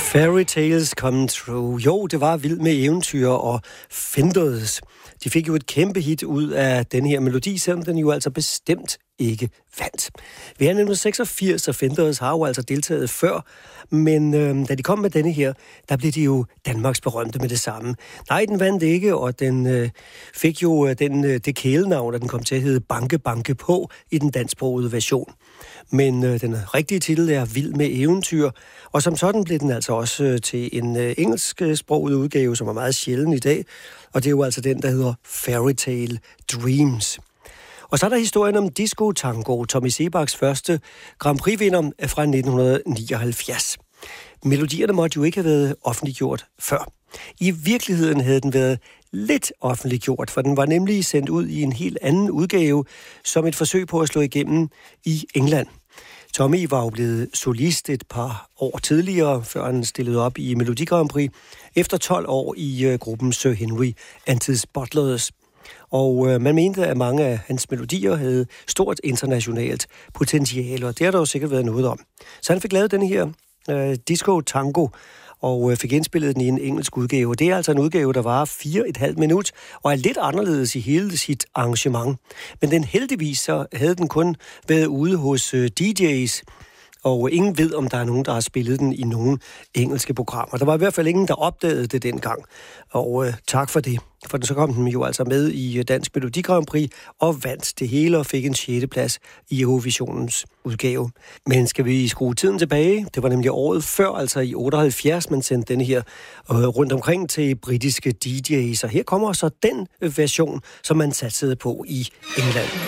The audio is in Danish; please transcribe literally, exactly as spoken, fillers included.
Fairy tales come true. Jo, det var Vild med eventyr og Fenders. De fik jo et kæmpe hit ud af den her melodi, selvom den jo altså bestemt ikke vandt. Vi er nitten seksogfirs, og Fenders har jo altså deltaget før, men øh, da de kom med denne her, der blev de jo Danmarks berømte med det samme. Nej, den vandt ikke, og den øh, fik jo øh, den, øh, det kælenavn, at den kom til at hedde Banke Banke På i den dansksprogede version. Men øh, den rigtige titel er Vild med eventyr, og som sådan blev den altså også øh, til en øh, engelsksproget udgave, som er meget sjælden i dag, og det er jo altså den, der hedder Fairy Tale Dreams. Og så er der historien om Disco Tango, Tommy Sebaks første Grand Prix-vinder fra nitten nioghalvfjerds. Melodierne måtte jo ikke have været offentliggjort før. I virkeligheden havde den været lidt offentliggjort, for den var nemlig sendt ud i en helt anden udgave, som et forsøg på at slå igennem i England. Tommy var jo blevet solist et par år tidligere, før han stillede op i Melodi Grand Prix, efter tolv år i uh, gruppen Sir Henry and His Butlers. Og øh, man mente, at mange af hans melodier havde stort internationalt potentiale, og det har der jo sikkert været noget om. Så han fik lavet den her øh, Disco Tango, og øh, fik indspillet den i en engelsk udgave. Det er altså en udgave, der varer fire og et halvt minut, og er lidt anderledes i hele sit arrangement. Men den heldigvis så havde den kun været ude hos øh, D J's, og ingen ved, om der er nogen, der har spillet den i nogle engelske programmer. Der var i hvert fald ingen, der opdagede det dengang, og øh, tak for det. For så kom den jo altså med i Dansk Melodi Grand Prix og vandt det hele og fik en sjette plads i Eurovisionens udgave. Men skal vi skrue tiden tilbage? Det var nemlig året før, altså i otteoghalvfjerds, man sendte den her øh, rundt omkring til britiske D J's. Og her kommer så den version, som man satsede på i England.